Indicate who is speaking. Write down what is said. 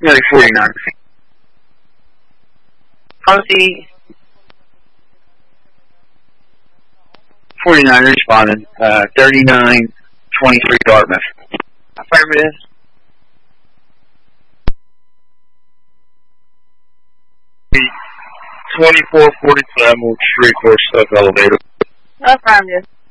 Speaker 1: Nearly 49.
Speaker 2: Proceed.
Speaker 1: 49 responded. 3923 Dartmouth.
Speaker 2: Affirmative.
Speaker 3: 2447 Street, 4 Stuff Elevator.
Speaker 2: Affirmative.